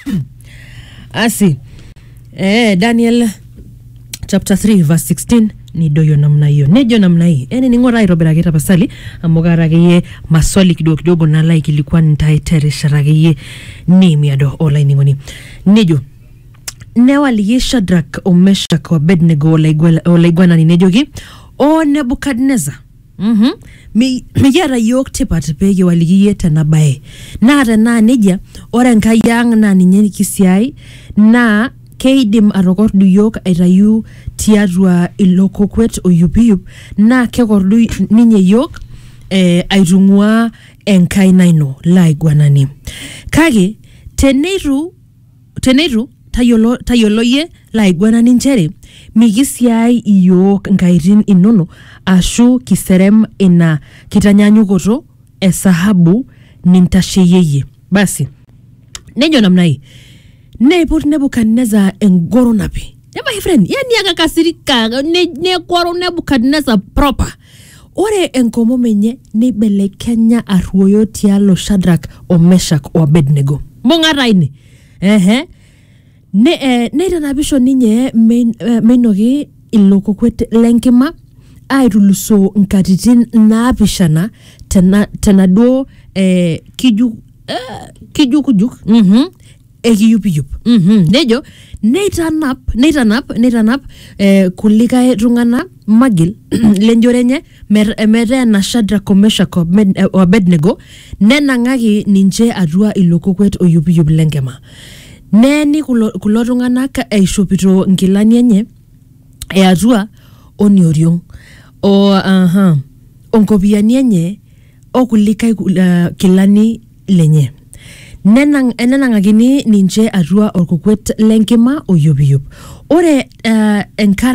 Asi Daniel chapter 3 verse 16 ni doyo namna hiyo. Nejo namna hii. Ningora irobera kita pasali amogara geye maswali kidogo na like ilikuwa nitaiteresha rageye ni miado online ngoni. Nejo newali Shadrach Omeshach Abednego olaigwana ni nejogi o Nebukadnezar. Miyara yok tepat pege waligiye tanabae. Nara na neja ora nkayang na ninyeni kisiai na keidim arokordu yok airayu tiarua ilokokwet o yupiyup na kekordu ninye yok airungua enkainaino laigwanani. Kage teneiru tayoloye laigwanani nchere migisiai yok nkairin inono ashu kiserem ina kitanyanyukoto esahabu nintasheyeye. Basi nejo namna hii Nebut Nebukadnezar engoro napi. My friend, yani akakasirika ne kwaro Nebukadnezar proper. Ore enkomo menye ne belekenya arwoyo tialo Shadrach Omeshach Abednego. Mongara ini. Ne ranabisho ninye menogi ilokokwet lenkima airuluso nkatitin naapishana tenado kijukujuk ekiyupiyup. Nejo neitanap kulikae tungana magil lenjorenye mere na Shadrach Omeshach Abednego nenangaki ninche atua ilokokwet oyupiyup lenkema. Neni kulo tung'anak aishopito nkilani enye atua onioriong onkopiani enye okulikae kilani lenye. Nenangakini ninche atua orkokwet lenkima oyupiyup. Ore enkara